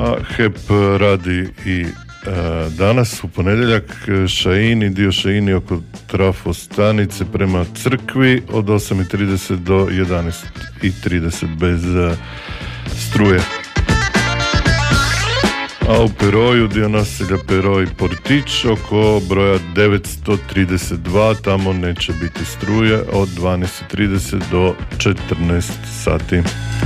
A HEP radi i danas u ponedjeljak Šaini, dio Šaini oko trafostanice prema crkvi od 8:30 do 11:30 bez struje. A u Peroju, dio naselja Peroj Portić oko broja 932, tamo neće biti struje od 12:30 do 14 sati.